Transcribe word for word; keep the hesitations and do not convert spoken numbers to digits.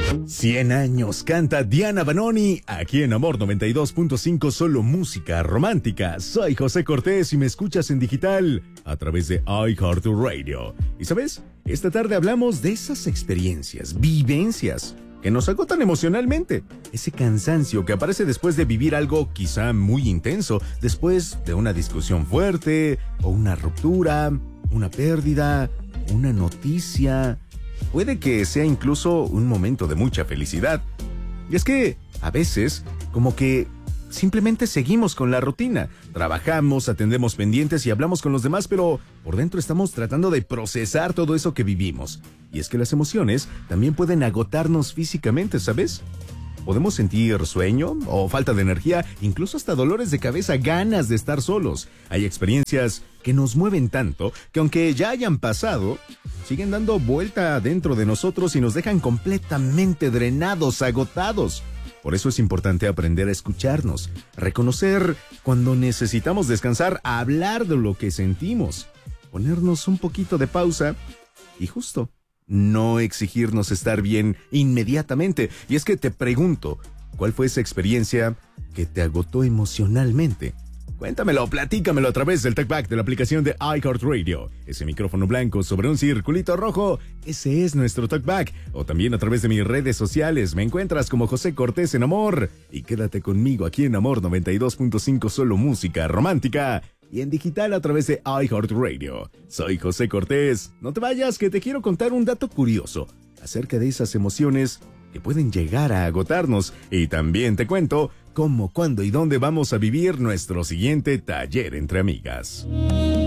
cien años canta Diana Banoni, aquí en Amor noventa y dos punto cinco, solo música romántica. Soy José Cortés y me escuchas en digital a través de iHeartRadio. Y ¿sabes? Esta tarde hablamos de esas experiencias, vivencias que nos agotan emocionalmente. Ese cansancio que aparece después de vivir algo quizá muy intenso, después de una discusión fuerte o una ruptura, una pérdida, una noticia. Puede que sea incluso un momento de mucha felicidad. Y es que, a veces, como que simplemente seguimos con la rutina. Trabajamos, atendemos pendientes y hablamos con los demás, pero por dentro estamos tratando de procesar todo eso que vivimos. Y es que las emociones también pueden agotarnos físicamente, ¿sabes? Podemos sentir sueño o falta de energía, incluso hasta dolores de cabeza, ganas de estar solos. Hay experiencias que nos mueven tanto que aunque ya hayan pasado, siguen dando vuelta dentro de nosotros y nos dejan completamente drenados, agotados. Por eso es importante aprender a escucharnos, reconocer cuando necesitamos descansar, hablar de lo que sentimos, ponernos un poquito de pausa y justo no exigirnos estar bien inmediatamente. Y es que te pregunto, ¿cuál fue esa experiencia que te agotó emocionalmente? Cuéntamelo, platícamelo a través del TalkBack de la aplicación de iHeartRadio. Ese micrófono blanco sobre un circulito rojo, ese es nuestro TalkBack. O también a través de mis redes sociales, me encuentras como José Cortés en Amor. Y quédate conmigo aquí en Amor noventa y dos punto cinco, solo música romántica. Y en digital a través de iHeartRadio. Soy José Cortés. No te vayas, que te quiero contar un dato curioso acerca de esas emociones que pueden llegar a agotarnos. Y también te cuento cómo, cuándo y dónde vamos a vivir nuestro siguiente taller entre amigas.